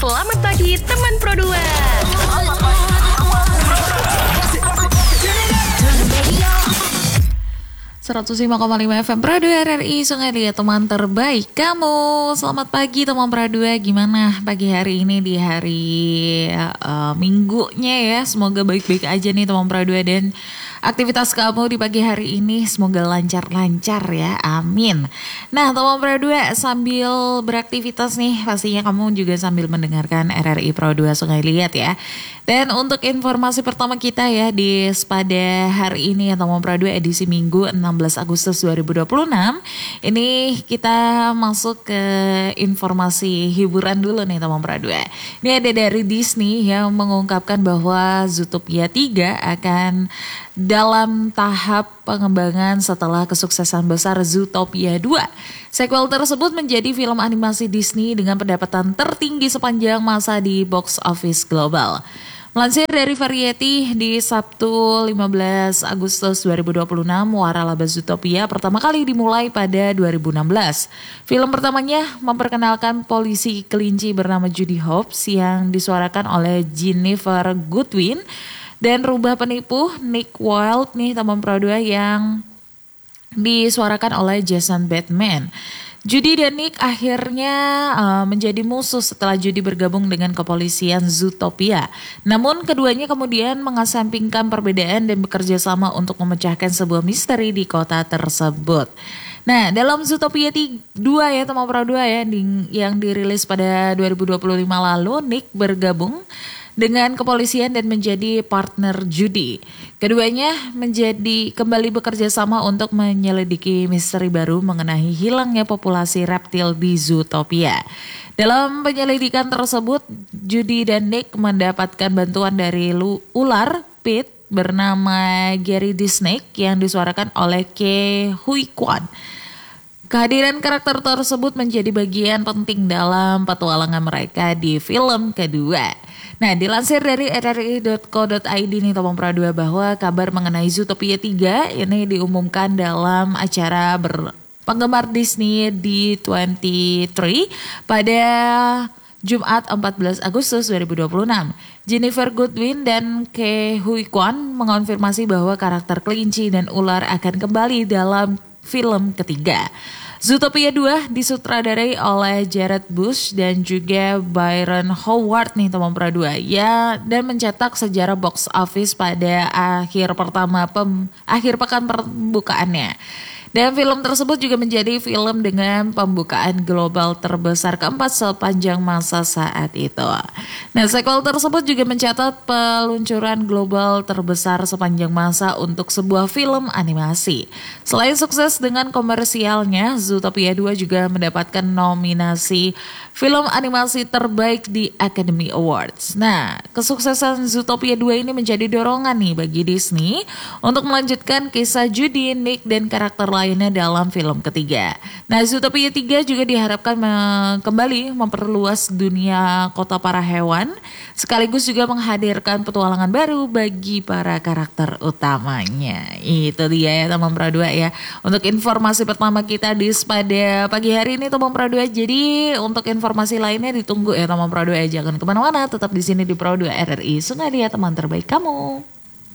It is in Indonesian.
Selamat pagi teman Pro 2. 105,5 FM Pro 2 RRI Sungai Liat, teman terbaik kamu. Selamat pagi teman Pro 2. Gimana pagi hari ini di hari minggunya ya? Semoga baik-baik aja nih teman Pro 2, dan aktivitas kamu di pagi hari ini semoga lancar-lancar ya, amin. Nah teman Pro 2, sambil beraktivitas nih pastinya kamu juga sambil mendengarkan RRI Pro 2 Sungai Liat ya. Dan untuk informasi pertama kita ya di pada hari ini ya teman Pro 2, edisi Minggu 16 Agustus 2026. Ini kita masuk ke informasi hiburan dulu nih teman Pro 2. Ini ada dari Disney yang mengungkapkan bahwa Zootopia 3 akan dalam tahap pengembangan setelah kesuksesan besar Zootopia 2. Sequel tersebut menjadi film animasi Disney dengan pendapatan tertinggi sepanjang masa di box office global. Melansir dari Variety di Sabtu 15 Agustus 2026, waralaba Zootopia pertama kali dimulai pada 2016. Film pertamanya memperkenalkan polisi kelinci bernama Judy Hopps yang disuarakan oleh Ginnifer Goodwin dan rubah penipu Nick Wilde nih teman Pro 2 yang disuarakan oleh Jason Bateman. Judy dan Nick akhirnya menjadi musuh setelah Judy bergabung dengan kepolisian Zootopia. Namun keduanya kemudian mengesampingkan perbedaan dan bekerja sama untuk memecahkan sebuah misteri di kota tersebut. Nah dalam Zootopia 2 ya teman Pro 2 ya yang dirilis pada 2025 lalu, Nick bergabung dengan kepolisian dan menjadi partner Judy. Keduanya kembali bekerja sama untuk menyelidiki misteri baru mengenai hilangnya populasi reptil di Zootopia. Dalam penyelidikan tersebut, Judy dan Nick mendapatkan bantuan dari ular Pete bernama Gary the Snake yang disuarakan oleh Ke Huy Quan. Kehadiran karakter tersebut menjadi bagian penting dalam petualangan mereka di film kedua. Nah dilansir dari rri.co.id nih teman Pro 2 bahwa kabar mengenai Zootopia 3 ini diumumkan dalam acara penggemar Disney D23 pada Jumat 14 Agustus 2026. Jennifer Goodwin dan Ke Huy Quan mengonfirmasi bahwa karakter kelinci dan ular akan kembali dalam film ketiga. Zootopia 2 disutradarai oleh Jared Bush dan juga Byron Howard nih teman Pro 2 ya, dan mencetak sejarah box office pada akhir pekan pembukaannya. Dan film tersebut juga menjadi film dengan pembukaan global terbesar keempat sepanjang masa saat itu. Nah, sequel tersebut juga mencatat peluncuran global terbesar sepanjang masa untuk sebuah film animasi. Selain sukses dengan komersialnya, Zootopia 2 juga mendapatkan nominasi film animasi terbaik di Academy Awards. Nah, kesuksesan Zootopia 2 ini menjadi dorongan nih bagi Disney untuk melanjutkan kisah Judy, Nick, dan karakter lainnya dalam film ketiga. Nah, Zootopia 3 juga diharapkan kembali memperluas dunia kota para hewan, sekaligus juga menghadirkan petualangan baru bagi para karakter utamanya. Itu dia ya teman Pro 2 ya. Untuk informasi pertama kita pada pagi hari ini teman Pro 2. Jadi untuk informasi lainnya ditunggu ya teman Pro 2 ya. Jangan kemana-mana, tetap di sini di Pro 2 RRI Sungai Liat, teman terbaik kamu.